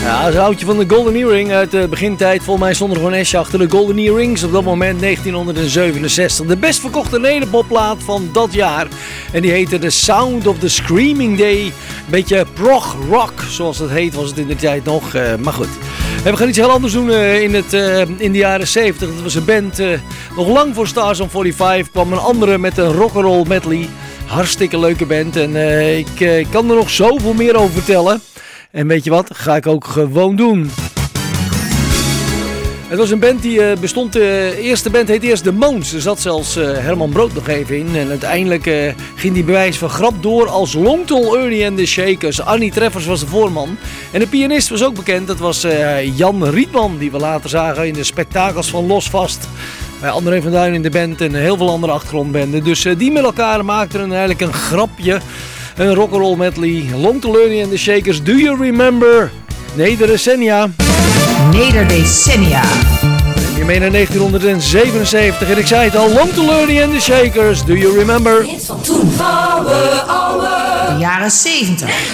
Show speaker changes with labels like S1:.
S1: Ja, dat is een oudje van de Golden Earring uit de begintijd. Volgens mij stond er gewoon een S'je achter de Golden Earrings. Op dat moment 1967. De best verkochte nederpopplaat van dat jaar. En die heette The Sound of the Screaming Day. Een beetje prog rock, zoals het heet, was het in de tijd nog. Maar goed. En we gaan iets heel anders doen in de jaren 70. Dat was een band, nog lang voor Stars on 45 kwam een andere met een rock'n'roll medley. Hartstikke leuke band. En ik kan er nog zoveel meer over vertellen. En weet je wat? Ga ik ook gewoon doen. Het was een band die bestond. De eerste band heette eerst de Moons. Er zat zelfs Herman Brood nog even in. En uiteindelijk ging die bewijs van grap door als Long Tall Ernie and the Shakers. Annie Treffers was de voorman. En de pianist was ook bekend. Dat was Jan Rietman. Die we later zagen in de spektakels van Losvast. Bij André van Duin in de band. En heel veel andere achtergrondbanden. Dus die met elkaar maakten eigenlijk een grapje. Een rock'n'roll medley. Long Tall Ernie and the Shakers. Do you remember? Nederdecennia.
S2: Nederdecennia.
S1: En je mee naar 1977. En ik zei het al. Long Tall Ernie and the Shakers. Do you remember?
S2: Hits van toen. De jaren 70.